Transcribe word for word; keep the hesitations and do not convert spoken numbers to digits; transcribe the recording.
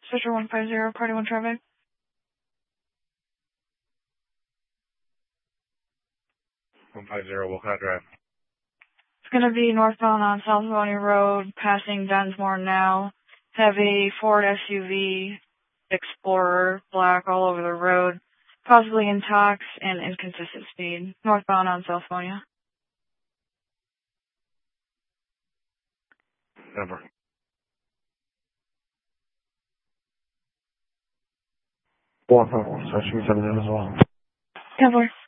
Switcher one five zero, party one traffic. one five zero, what kind of drive? It's going to be northbound on South Livonia Road, passing Densmore now. Have a Ford S U V Explorer, black, all over the road. Possibly in tox and inconsistent speed. Northbound on South Livonia. Number. One, searching seven as well. ten four.